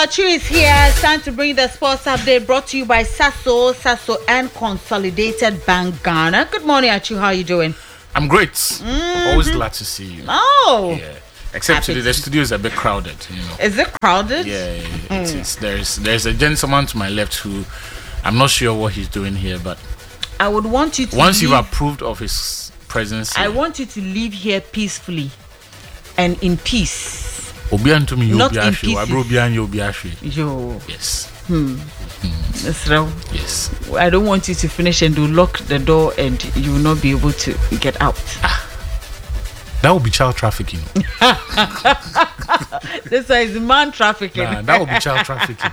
Achu is here. It's time to bring the sports update brought to you by Sasso and Consolidated Bank Ghana. Good morning, Achu. How are you doing? I'm great. Always glad to see you. Oh. Yeah. Except today, the studio is a bit crowded, you know. Is it crowded? Yeah, it is. There's a gentleman to my left who, I'm not sure what he's doing here, but I would want you to once you've approved of his presence here, I want you to leave here peacefully and in peace. Not in pieces. Yo. Yes. That's right. Yes. I don't want you to finish and do lock the door and you will not be able to get out. That would be child trafficking. This is man trafficking. Nah, that would be child trafficking.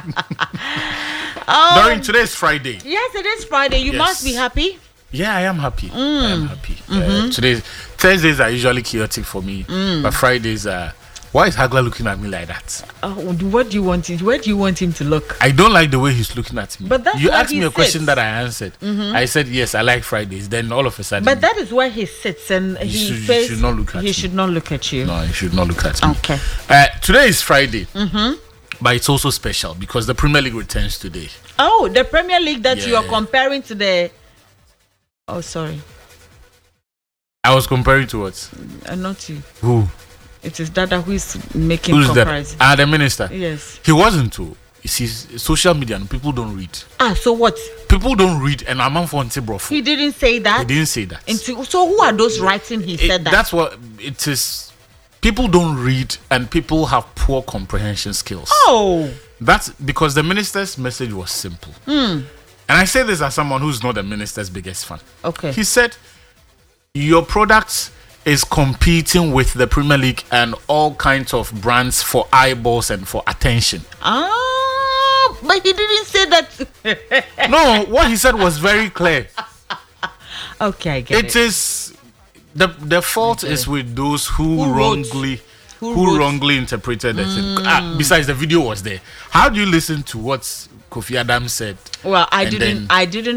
During today's Friday. Yes, it is Friday. You must be happy. Yeah, I am happy. I am happy. Thursdays are usually chaotic for me, but Fridays are. Why is Hagla looking at me like that? What do you want him? Where do you want him to look? I don't like the way he's looking at me. But that's you why asked me a question that I answered. I said yes, I like Fridays. Then all of a sudden, but that is where he sits and he should not look at he should not look at you. No, he should not look at me. Okay. Today is Friday, but it's also special because the Premier League returns today. Oh, the Premier League that you are comparing to the. Oh, sorry. I was comparing to what? Not you. Who? It is Dada who is making comparison. That? The minister. Yes. He wasn't too. You see, social media and people don't read. So what? People don't read, and I'm on for bro. He didn't say that. He didn't say that. So who are those writing? He said that. That's what it is. People don't read, and people have poor comprehension skills. Oh. That's because the minister's message was simple. And I say this as someone who's not the minister's biggest fan. Okay. He said, your product is competing with the Premier League and all kinds of brands for eyeballs and for attention. But he didn't say that. No, what he said was very clear. Okay, I get it. It is the fault is with those who wrongly interpreted the thing. Besides, the video was there. How do you listen to what Kofi Adams said? Well, I didn't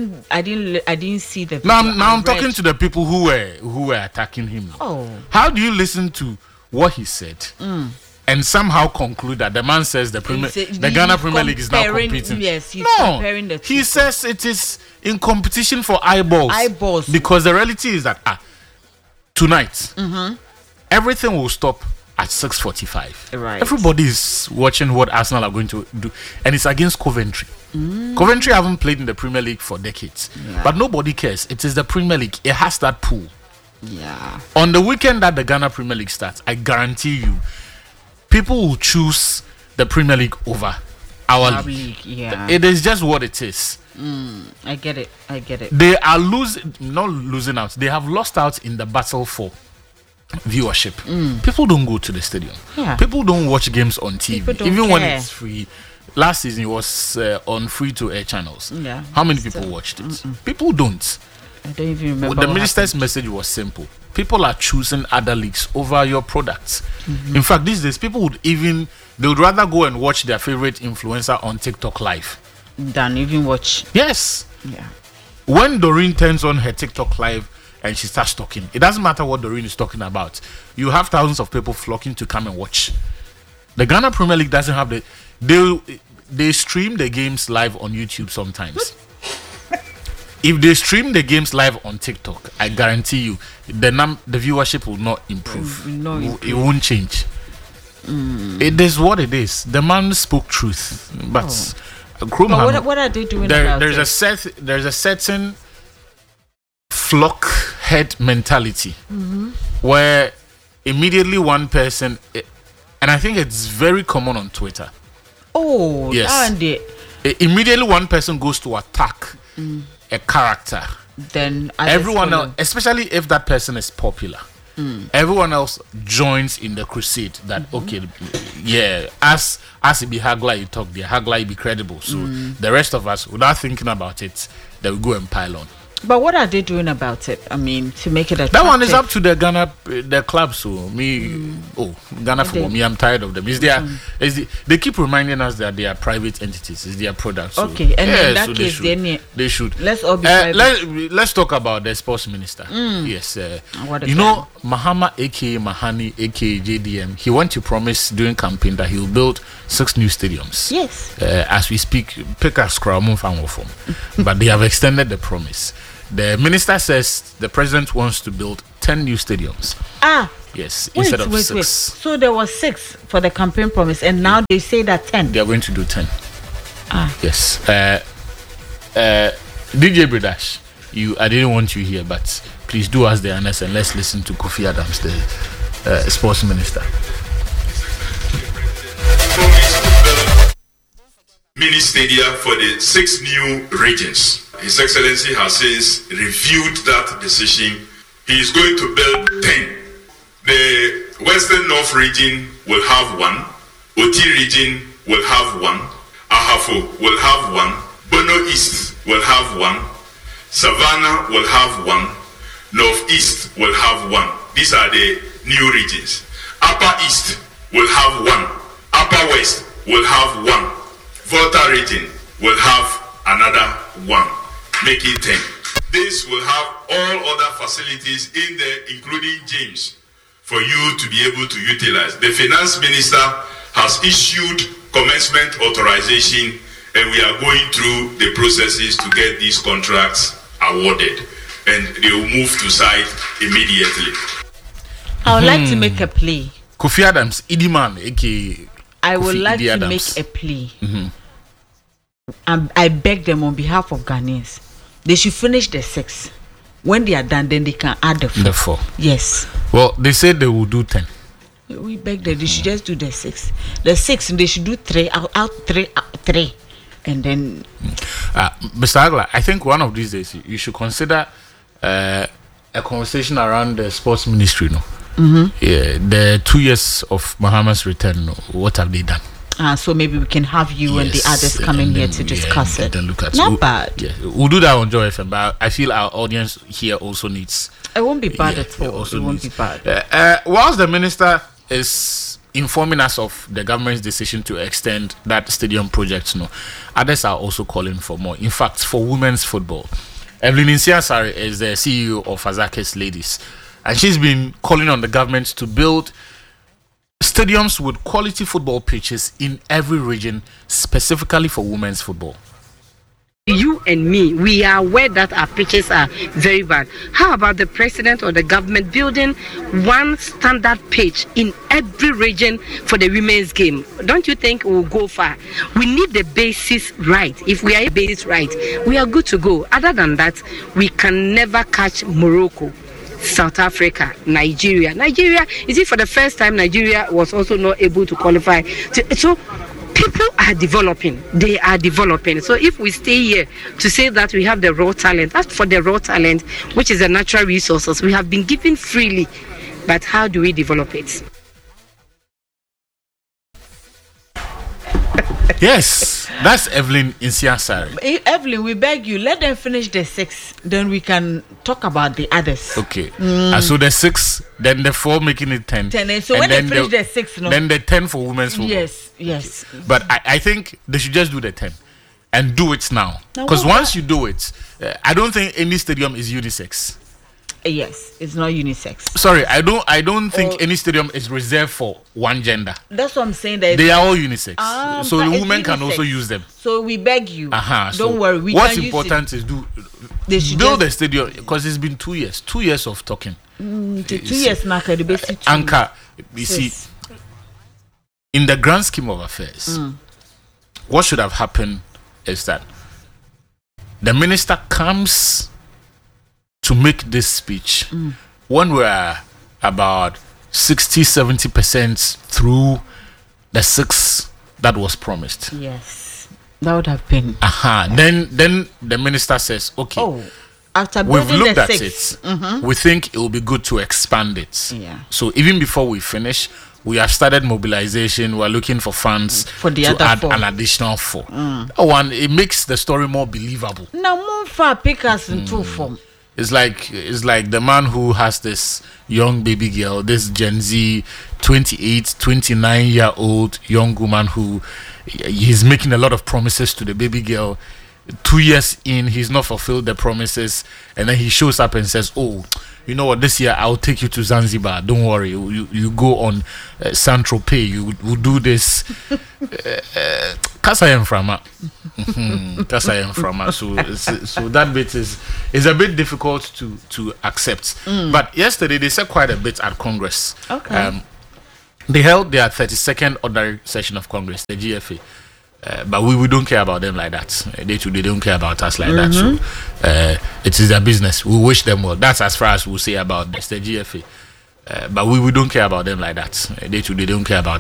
see the video. Now I'm talking to the people who were attacking him. Oh. How do you listen to what he said and somehow conclude that the man says the Ghana Premier League is now competing? Yes, he's comparing the two. He says it is in competition for eyeballs. Because the reality is that tonight everything will stop at 6:45. Right. Everybody is watching what Arsenal are going to do, and it's against Coventry. Coventry haven't played in the Premier League for decades, but nobody cares. It is the Premier League. It has that pool. Yeah. On the weekend that the Ghana Premier League starts, I guarantee you, people will choose the Premier League over our league. Yeah. It is just what it is. I get it. They are not losing out. They have lost out in the battle for viewership. People don't go to the stadium. People don't watch games on TV, even when it's free. Last season it was on free to air channels. How many people watched it? People don't. I don't even remember. The minister's message was simple. People are choosing other leagues over your products. In fact, these days people they would rather go and watch their favorite influencer on TikTok live than even watch. Yes. Yeah. When Doreen turns on her TikTok live and she starts talking, it doesn't matter what Doreen is talking about. You have thousands of people flocking to come and watch. The Ghana Premier League doesn't have they stream the games live on YouTube sometimes. If they stream the games live on TikTok, I guarantee you the viewership will not improve. It won't change. It is what it is. The man spoke truth, but what are they doing about there's a certain flock head mentality where immediately one person, and I think it's very common on Twitter. Oh, yes. Immediately one person goes to attack a character, then everyone else, especially if that person is popular, everyone else joins in the crusade that as it be Hagla you talk there, Hagla you be credible, so the rest of us, without thinking about it, they will go and pile on. But what are they doing about it? I mean, to make it attractive. That one is up to the Ghana, the club. So Ghana football. Me, I'm tired of them. They keep reminding us that they are private entities. It's their product. So, okay, and in that case, they should. Let's all be private. Let's talk about the sports minister. Yes, Mahama, aka Mahani, aka JDM. He went to promise during campaign that he will build 6 new stadiums. Yes. As we speak, pick a scrum from, but they have extended the promise. The minister says the president wants to build 10 new stadiums. Yes, instead of 6. So there was 6 for the campaign promise, and now they say that 10. They are going to do 10. Yes. DJ Bredash, I didn't want you here, but please do us the honors and let's listen to Kofi Adams, the sports minister. Mini stadia for the 6 new regions. His Excellency has since reviewed that decision. He is going to build 10. The Western North region will have 1. Oti region will have 1. Ahafo will have 1. Bono East will have 1. Savannah will have 1. Northeast will have 1. These are the new regions. Upper East will have 1. Upper West will have 1. Volta region will have another 1, making 10. This will have all other facilities in there, including gyms, for you to be able to utilize. The finance minister has issued commencement authorization, and we are going through the processes to get these contracts awarded, and they will move to site immediately. I would like to make a plea. Kofi Adams, Idiman, aka I would Kofi like Idi to Adams. make a plea. I beg them on behalf of Ghanaians. They should finish the 6. When they are done, then they can add the 4. The 4. Yes. Well, they said they will do 10. We beg them. They should just do the 6. The 6, they should do 3 out 3, and then. Mr. Agla, I think one of these days you should consider a conversation around the sports ministry. No. Yeah, the 2 years of Mahama's return. No, what have they done? So maybe we can have you and the others come in here to discuss it. Not bad. Yeah, we'll do that on Joy FM, but I feel our audience here also needs. It won't be bad at all. It won't be bad. Whilst the minister is informing us of the government's decision to extend that stadium project, others are also calling for more. In fact, for women's football, Evelyn Insiasari is the CEO of Azakes Ladies, and she's been calling on the government to build stadiums with quality football pitches in every region, specifically for women's football. You and me, we are aware that our pitches are very bad. How about the president or the government building one standard pitch in every region for the women's game? Don't you think we'll go far? We need the basis right. If we are basis right, we are good to go. Other than that, we can never catch Morocco, South Africa, Nigeria. You see, for the first time, Nigeria was also not able to qualify. So people are developing. They are developing. So if we stay here to say that we have the raw talent, that's for the raw talent, which is the natural resources we have been given freely. But how do we develop it? Yes, that's Evelyn Insiasari. Evelyn, we beg you, let them finish the 6, then we can talk about the others. Okay. So the 6, then the 4 making it 10. 10. So when they finish the 6, then the 10 for women's football. Yes. But I think they should just do the 10 and do it now. Because once you do it, I don't think any stadium is unisex. Yes, it's not unisex. Sorry, I don't think any stadium is reserved for one gender. That's what I'm saying. That they are all unisex, so the women can unisex. Also use them. So we beg you, don't worry. What's important is build the stadium, because it's been 2 years. 2 years of talking. 2 years now, the basic. Anchor, you see, in the grand scheme of affairs, what should have happened is that the minister comes to make this speech when we're about 60-70% through the 6 that was promised. Yes, that would have been. Then the minister says, okay, after we've looked at 6, it, we think it will be good to expand it. Yeah. So even before we finish, we have started mobilization. We're looking for funds For the to other add 4. an additional 4. That one, it makes the story more believable. Now, Mumfa pick us in 2 form. It's like the man who has this young baby girl, this Gen Z 28, 29-year-old young woman who he's making a lot of promises to the baby girl. 2 years in, he's not fulfilled the promises, and then he shows up and says, "Oh, you know what? This year I'll take you to Zanzibar. Don't worry. You go on Saint-Tropez. You will do this." That's I am from. That's I am from. So that bit is a bit difficult to accept. But yesterday they said quite a bit at Congress. Okay. They held their 32nd ordinary session of Congress, the GFA. But we don't care about them like that. They don't care about us like that. So it is their business. We wish them well. That's as far as we'll say about this, the GFA. But we don't care about them like that. They don't care about